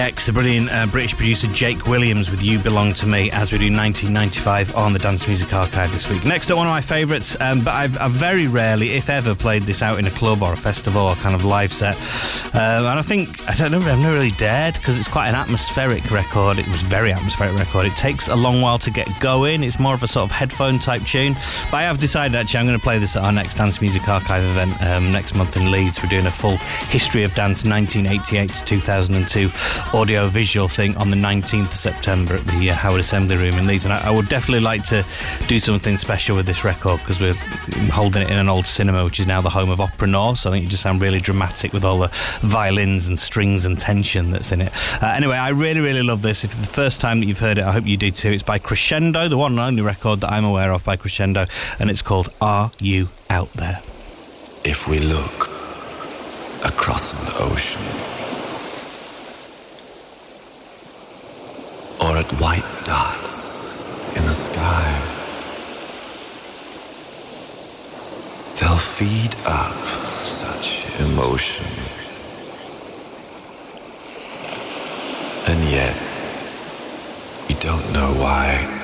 The brilliant British producer Jake Williams with You Belong to Me, as we do 1995 on the Dance Music Archive this week. Next up, one of my favourites, but I've very rarely, if ever, played this out in a club or a festival or kind of live set. And I've never really dared, because it's quite an atmospheric record. It was a very atmospheric record. It takes a long while to get going. It's more of a sort of headphone type tune. But I have decided, actually, I'm going to play this at our next Dance Music Archive event next month in Leeds. We're doing a full history of dance 1988 to 2002 audio-visual thing on the 19th of September at the Howard Assembly Room in Leeds, and I would definitely like to do something special with this record, because we're holding it in an old cinema which is now the home of Opera North, so I think it just sounds really dramatic with all the violins and strings and tension that's in it. Anyway, I really, really love this. If it's the first time that you've heard it, I hope you do too. It's by Crescendo, the one and only record that I'm aware of by Crescendo, and it's called Are You Out There? If we look across an ocean, or at white dots in the sky, they'll feed up such emotion. And yet, we don't know why.